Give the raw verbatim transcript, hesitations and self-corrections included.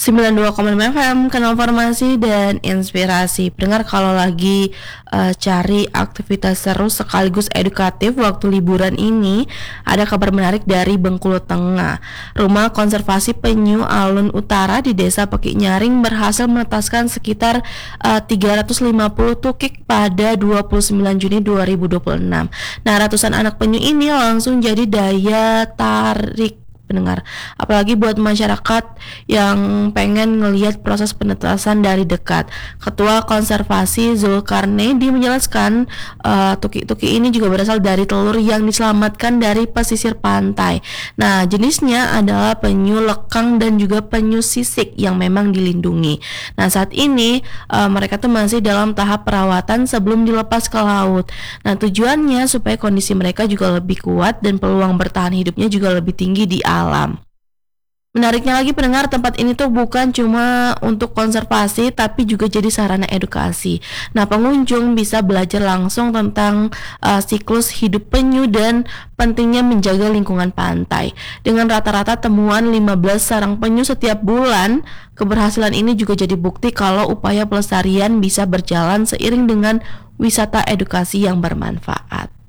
sembilan puluh dua koma enam F M, Kanal Informasi dan Inspirasi. Pendengar, kalau lagi uh, cari aktivitas seru sekaligus edukatif waktu liburan ini, ada kabar menarik dari Bengkulu Tengah. Rumah Konservasi Penyu Alun Utara di Desa Peki Nyaring berhasil menetaskan sekitar uh, tiga ratus lima puluh tukik pada dua puluh sembilan Juni dua ribu dua puluh enam. Nah, ratusan anak penyu ini langsung jadi daya tarik pendengar, apalagi buat masyarakat yang pengen ngelihat proses penetasan dari dekat. Ketua Konservasi Zulkarnaidi menjelaskan uh, tuki-tuki ini juga berasal dari telur yang diselamatkan dari pesisir pantai. Nah, jenisnya adalah penyu lekang dan juga penyu sisik yang memang dilindungi. Nah, saat ini uh, mereka tuh masih dalam tahap perawatan sebelum dilepas ke laut. Nah, tujuannya supaya kondisi mereka juga lebih kuat dan peluang bertahan hidupnya juga lebih tinggi di alam. Menariknya lagi pendengar, tempat ini tuh bukan cuma untuk konservasi tapi juga jadi sarana edukasi. Nah, pengunjung bisa belajar langsung tentang uh, siklus hidup penyu dan pentingnya menjaga lingkungan pantai. Dengan rata-rata temuan lima belas sarang penyu setiap bulan, keberhasilan ini juga jadi bukti kalau upaya pelestarian bisa berjalan seiring dengan wisata edukasi yang bermanfaat.